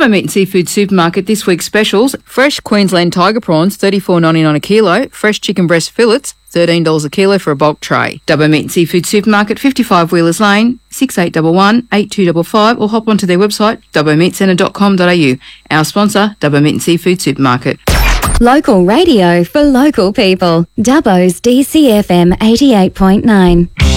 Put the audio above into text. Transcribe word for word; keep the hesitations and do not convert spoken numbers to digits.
Dubbo Meat and Seafood Supermarket, this week's specials: fresh Queensland tiger prawns, thirty-four ninety-nine a kilo; fresh chicken breast fillets, thirteen dollars a kilo for a bulk tray. Dubbo Meat and Seafood Supermarket, fifty-five Wheelers Lane, six eight one one, eight two five five, or hop onto their website, dubbo meat centre dot com dot a u. Our sponsor, Dubbo Meat and Seafood Supermarket. Local radio for local people. Dubbo's D C F M eighty-eight point nine.